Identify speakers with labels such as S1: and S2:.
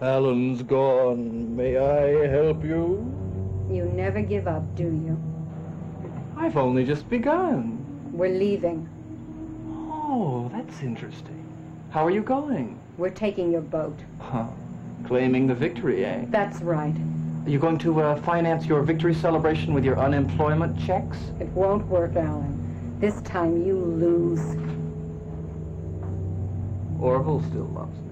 S1: Alan's gone. May I help you?
S2: You never give up, do you?
S1: I've only just begun.
S2: We're leaving.
S1: Oh, that's interesting. How are you going?
S2: We're taking your boat.
S1: Huh. Claiming the victory, eh?
S2: That's right.
S1: Are you going to finance your victory celebration with your unemployment checks?
S2: It won't work, Alan. This time you lose.
S1: Orville still loves me.